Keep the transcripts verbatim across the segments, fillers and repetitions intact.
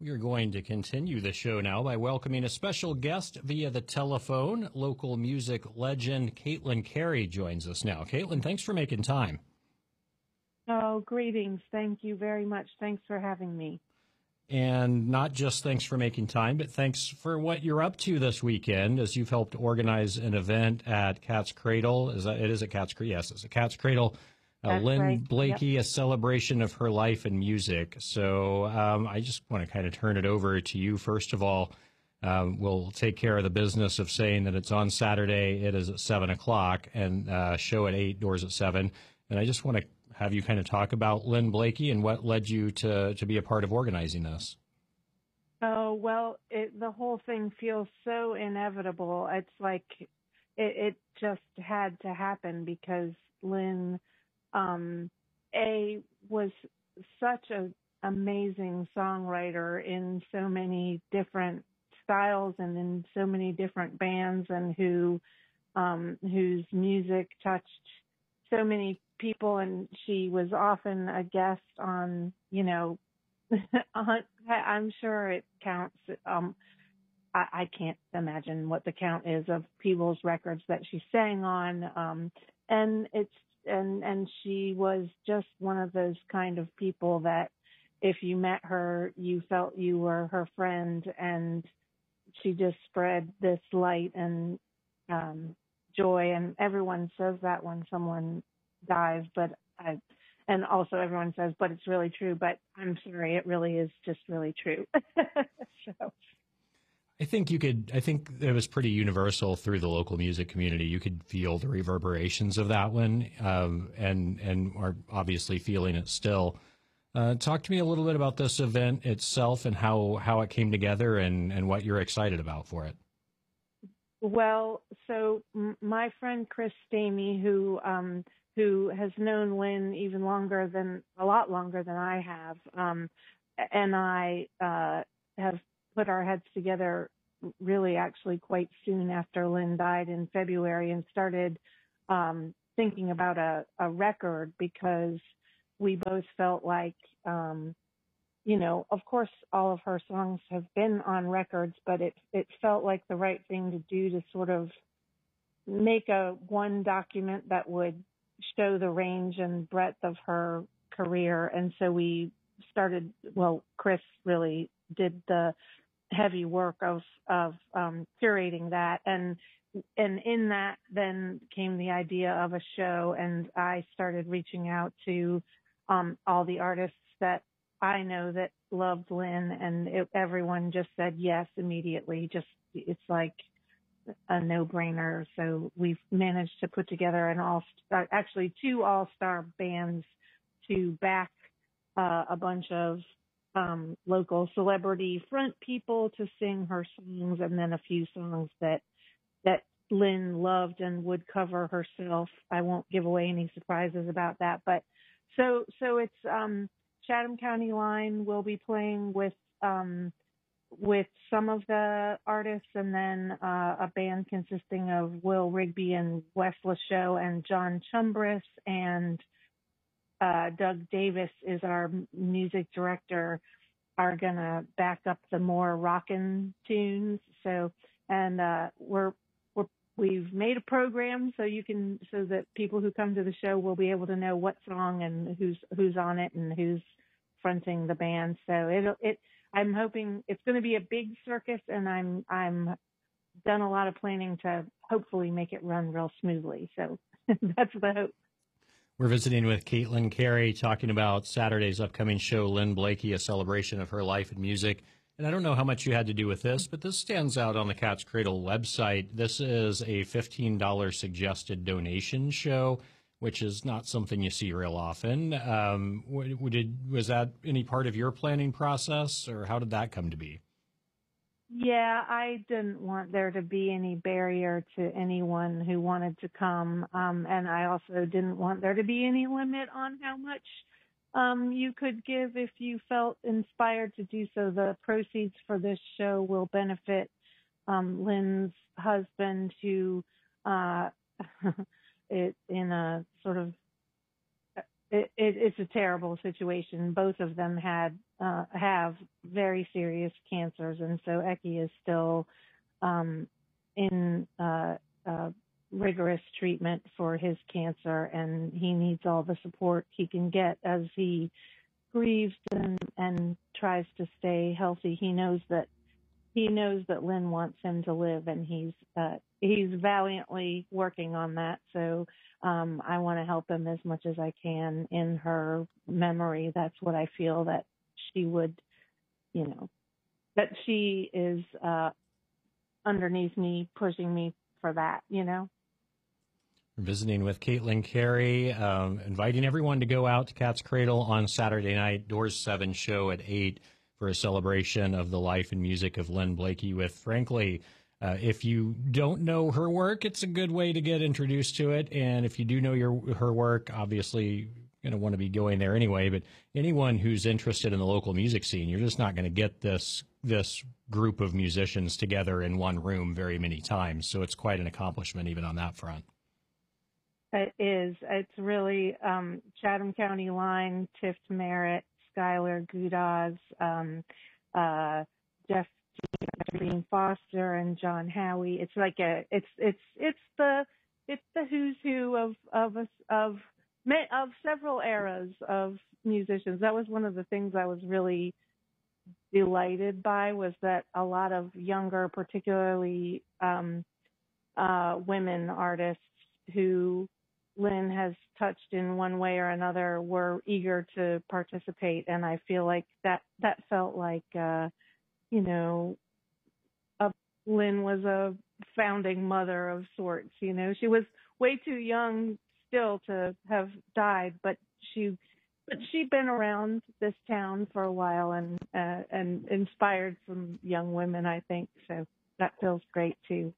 We are going to continue the show now by welcoming a special guest via the telephone. Local music legend Caitlin Carey joins us now. Caitlin, thanks for making time. Oh, greetings. Thank you very much. Thanks for having me. And not just thanks for making time, but thanks for what you're up to this weekend, as you've helped organize an event at Cat's Cradle. Is that, it is at Cat's Cradle? Yes, it's at Cat's Cradle. Uh, Lynn right. Blakey, Yep. A celebration of her life and music. So um, I just want to kind of turn it over to you. First of all, um, we'll take care of the business of saying that it's on Saturday. It is at seven o'clock, and uh, show at eight, doors at seven. And I just want to have you kind of talk about Lynn Blakey and what led you to, to be a part of organizing this. Oh, well, it, the whole thing feels so inevitable. It's like it, it just had to happen because Lynn, um, A, was such an amazing songwriter in so many different styles and in so many different bands, and who um, whose music touched so many people, and she was often a guest on, you know, I'm sure it counts. Um, I, I can't imagine what the count is of people's records that she sang on. Um, and it's, and, and she was just one of those kind of people that if you met her, you felt you were her friend, and she just spread this light and, um, joy. And everyone says that when someone dies, but I, and also everyone says, but it's really true. But I'm sorry, it really is just really true. So. I think you could, I think it was pretty universal through the local music community. You could feel the reverberations of that one, um, and, and are obviously feeling it still. Uh, talk to me a little bit about this event itself and how, how it came together, and, and what you're excited about for it. Well, so m- my friend Chris Stamey, who, um, who has known Lynn even longer than, a lot longer than I have, um, and I uh, have put our heads together really actually quite soon after Lynn died in February, and started um, thinking about a, a record, because we both felt like, um, you know, of course, all of her songs have been on records, but it, it felt like the right thing to do to sort of make a one document that would show the range and breadth of her career. And so we started, well, Chris really did the heavy work of, of um, curating that. And, and in that then came the idea of a show. And I started reaching out to um, all the artists that I know that loved Lynn, and it, everyone just said yes immediately. Just, it's like a no-brainer. So we've managed to put together an all, uh, actually two all-star bands to back uh, a bunch of um, local celebrity front people to sing her songs, and then a few songs that that Lynn loved and would cover herself. I won't give away any surprises about that, but so so it's um, Chatham County Line will be playing with um, with some of the artists, and then uh, a band consisting of Will Rigby and Wes Lachaux and John Chumbris, and uh, Doug Davis is our music director, are going to back up the more rockin' tunes. So, and uh, we're, we're, we've made a program so you can, so that people who come to the show will be able to know what song and who's, who's on it and who's fronting the band. So it, it, I'm hoping it's going to be a big circus, and I'm, I'm done a lot of planning to hopefully make it run real smoothly. So that's the hope. We're visiting with Caitlin Carey, talking about Saturday's upcoming show, Lynn Blakey, A Celebration of Her Life and Music. And I don't know how much you had to do with this, but this stands out on the Cat's Cradle website. This is a fifteen dollars suggested donation show, which is not something you see real often. Um, did, was that any part of your planning process, or how did that come to be? Yeah, I didn't want there to be any barrier to anyone who wanted to come. Um, and I also didn't want there to be any limit on how much um, you could give if you felt inspired to do so. The proceeds for this show will benefit um, Lynn's husband, who uh, it, in a sort of it, it, it's a terrible situation. Both of them had uh, have very serious cancers, and so Eki is still um, in uh, uh, rigorous treatment for his cancer, and he needs all the support he can get as he grieves and, and tries to stay healthy. He knows that he knows that Lynn wants him to live, and he's uh, he's valiantly working on that. So um, I want to help him as much as I can in her memory. That's what I feel that she would, you know, that she is uh, underneath me, pushing me for that, you know. We're visiting with Caitlin Carey, um, inviting everyone to go out to Cat's Cradle on Saturday night, Doors seven show at eight for a celebration of the life and music of Lynn Blakey with, frankly, uh, if you don't know her work, it's a good way to get introduced to it. And if you do know your her work, obviously you're going to want to be going there anyway. But anyone who's interested in the local music scene, you're just not going to get this this group of musicians together in one room very many times. So it's quite an accomplishment even on that front. It is. It's really um, Chatham County Line, Tift Merritt, Skylar Gudaz, um, uh, Jeff Dean Foster, and John Howie. It's like a. It's it's it's the it's the who's who of of us of of several eras of musicians. That was one of the things I was really delighted by, was that a lot of younger, particularly um, uh, women artists who Lynn has touched in one way or another were eager to participate. And I feel like that, that felt like, uh, you know, a, Lynn was a founding mother of sorts. You know, she was way too young still to have died, but she, but she'd been around this town for a while and, uh, and inspired some young women, I think. So that feels great too.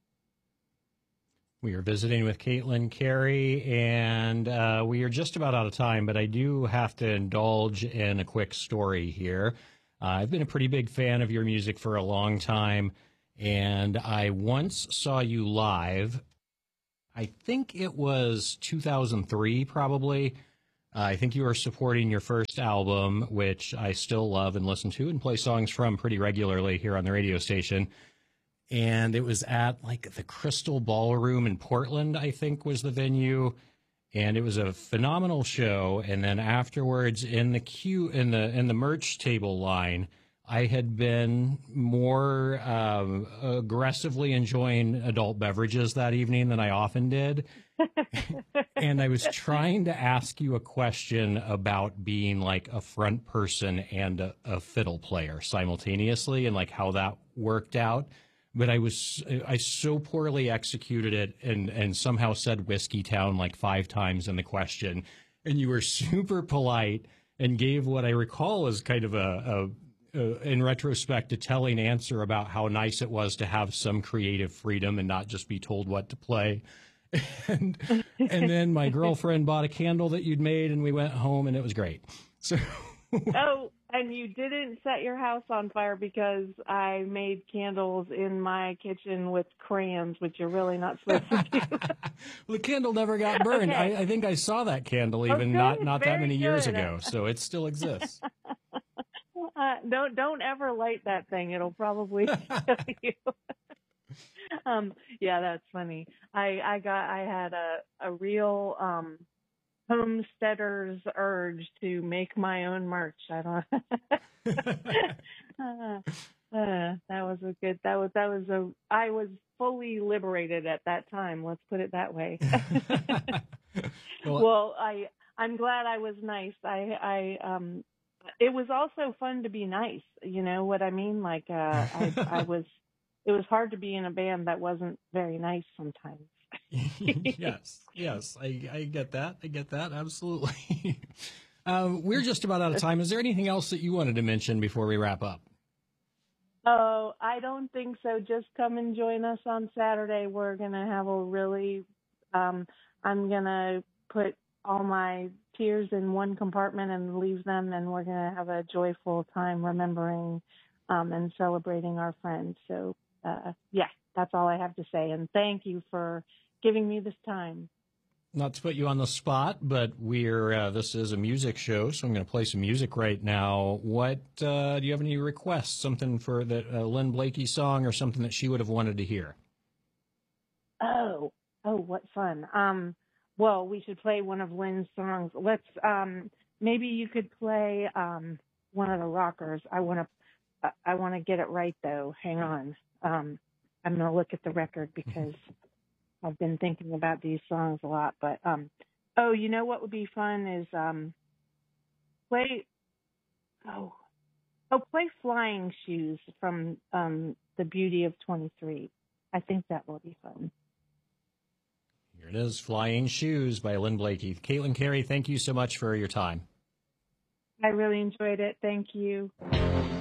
We are visiting with Caitlin Carey, and uh, we are just about out of time, but I do have to indulge in a quick story here. Uh, I've been a pretty big fan of your music for a long time, and I once saw you live. I think it was two thousand three, probably. Uh, I think you were supporting your first album, which I still love and listen to and play songs from pretty regularly here on the radio station. And it was at like the Crystal Ballroom in Portland, I think was the venue. And it was a phenomenal show. And then afterwards in the queue, in the, in the merch table line, I had been more um, aggressively enjoying adult beverages that evening than I often did. And I was trying to ask you a question about being like a front person and a, a fiddle player simultaneously, and like how that worked out. But I was, I so poorly executed it and, and somehow said Whiskey Town like five times in the question. And you were super polite and gave what I recall as kind of a, a, a, in retrospect, a telling answer about how nice it was to have some creative freedom and not just be told what to play. And, and then my girlfriend bought a candle that you'd made and we went home and it was great. So. Oh, and you didn't set your house on fire because I made candles in my kitchen with crayons, which you're really not supposed to do. Well, the candle never got burned. Okay. I, I think I saw that candle even Okay, not, not that very many years good. ago, so it still exists. Uh, don't don't ever light that thing. It'll probably kill you. um, yeah, that's funny. I I got I had a a real um. homesteader's urge to make my own merch. I don't. uh, uh, that was a good. That was that was a. I was fully liberated at that time. Let's put it that way. well, well, I I'm glad I was nice. I I um. It was also fun to be nice. You know what I mean? Like uh, I I was. It was hard to be in a band that wasn't very nice sometimes. yes, yes, I, I get that. I get that. Absolutely. um, we're just about out of time. Is there anything else that you wanted to mention before we wrap up? Oh, I don't think so. Just come and join us on Saturday. We're going to have a really, um, I'm going to put all my tears in one compartment and leave them, and we're going to have a joyful time remembering um, and celebrating our friends. So, uh, yeah, that's all I have to say. And thank you for giving me this time. not to put you on the spot, but we're uh, this is a music show, so I'm going to play some music right now. What uh, do you have any requests? Something for the uh, Lynn Blakey song, or something that she would have wanted to hear? Oh, oh, what fun. Um, well, we should play one of Lynn's songs. Let's, um, maybe you could play, um, one of the rockers. I want to, I want to get it right though. Hang on. Um, I'm going to look at the record because I've been thinking about these songs a lot, but, um, oh, you know what would be fun is, um, play, oh, oh, play Flying Shoes from, um, The Beauty of twenty-three. I think that will be fun. Here it is, Flying Shoes by Lynn Blakey. Caitlin Carey, thank you so much for your time. I really enjoyed it. Thank you.